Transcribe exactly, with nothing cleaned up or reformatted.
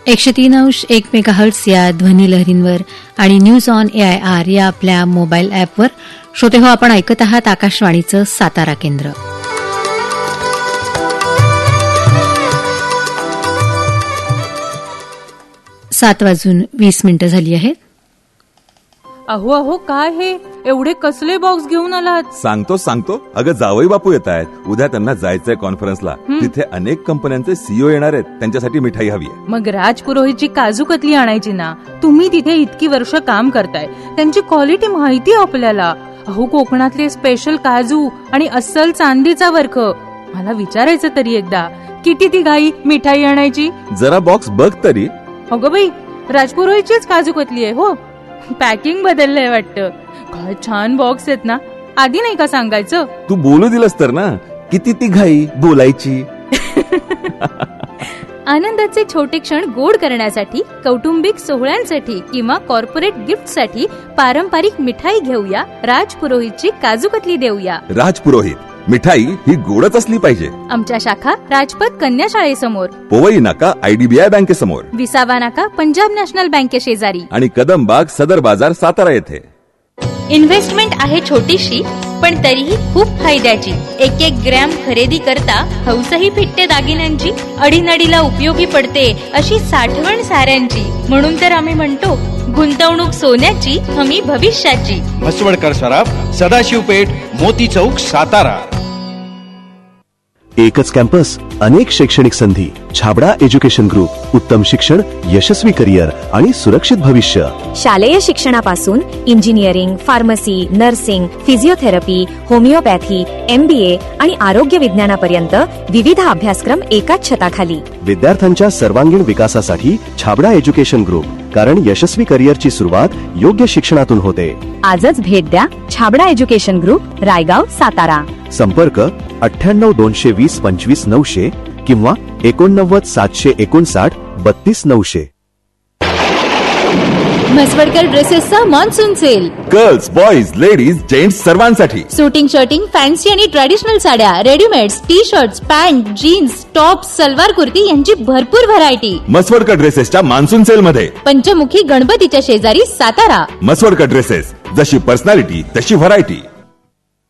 एकशे तीन अंश एक मेगाहर्ट्झ या ध्वनिलहरींवर आणि news on A I R या आपल्या मोबाईल ॲपवर श्रोते हो, आपण ऐकत आहात आकाशवाणीचं सातारा केंद्र. सात वाजून वीस मिनिटं झाली आहेत. अहो अहो काय हे एवढे कसले बॉक्स घेऊन आलात? सांगतो सांगतो अगं जावई बापू येत आहेत. उद्या त्यांना जायचंय कॉन्फरन्सला. तिथे अनेक कंपन्यांचे सीईओ येणार आहेत. त्यांच्यासाठी मिठाई हवी आहे. मग राज पुरोहितची काजू कतली आणायची ना. तुम्ही तिथे इतकी वर्ष काम करताय, त्यांची क्वालिटी माहिती आपल्याला. अहो कोकणातले स्पेशल काजू आणि अस्सल चांदीचा वर्ख. मला विचारायचं तरी एकदा, किती ती घाई मिठाई आणायची? जरा बॉक्स बघ तरी. अगं बाई, राज पुरोहितचीच काजू कतली आहे हो. पॅकिंग बदललंय वाटतं. काय छान बॉक्स आहेत ना. आधी नाही का सांगायचं? तू बोलू दिलंस तर ना. किती ती घाई बोलायची. आनंदाचे छोटे क्षण गोड करण्यासाठी, कौटुंबिक सोहळ्यांसाठी किंवा कॉर्पोरेट गिफ्टसाठी पारंपरिक मिठाई घेऊया. राज पुरोहितची काजू कतली देऊया. राज पुरोहित, मिठाई ही गोडच असली पाहिजे. आमच्या शाखा राजपथ कन्या शाळेसमोर, पोवई नाका आयडीबीआय बँकेसमोर, विसावा नाका पंजाब नॅशनल बँके शेजारी आणि कदमबाग सदर बाजार सातारा येथे. इन्व्हेस्टमेंट आहे छोटीशी पण तरीही खूप फायद्याची. एक एक ग्रॅम खरेदी करता हौसही फिटते दागिन्यांची. अडीनडीला उपयोगी पडते अशी साठवण साऱ्यांची. म्हणून तर आम्ही म्हणतो, गुंतवणूक सोन्याची, हमी भविष्याची. म्हसवडकर सराफ, सदाशिव पेठ, मोती चौक, सातारा. एकच कॅम्पस, अनेक शैक्षणिक संधी. Chhabra education group. उत्तम शिक्षण, यशस्वी करिअर आणि सुरक्षित भविष्य. शालेय शिक्षणापासून engineering, pharmacy, nursing, physiotherapy, homeopathy, MBA आणि आरोग्य विज्ञानापर्यंत विविध अभ्यासक्रम एकाच छताखाली. विद्यार्थ्यांच्या सर्वांगीण विकासासाठी छाबडा एज्युकेशन ग्रुप. कारण यशस्वी करिअरची सुरुवात योग्य शिक्षणातून होते. आजच भेट द्या छाबडा एज्युकेशन ग्रुप, रायगाव, सातारा. संपर्क अठ्ठ्याण्णव दोनशे वीस पंचवीस नऊशे किंवा एकोणनव्वद सातशे एकोणसाठ बत्तीस नऊशे. म्हसवडकर ड्रेसेसचा monsoon sale. Girls, boys, ladies, gents सर्वांसाठी. सुटिंग, शर्टिंग, फॅन्सी आणि ट्रॅडिशनल साड्या, readymades, T shirts, pant, jeans, top, salwar kurti यांची भरपूर व्हरायटी. म्हसवडकर ड्रेसेसच्या मान्सून सेल मध्ये. पंचमुखी गणपतीच्या शेजारी, सातारा. म्हसवडकर ड्रेसेस, जशी पर्सनॅलिटी तशी व्हरायटी.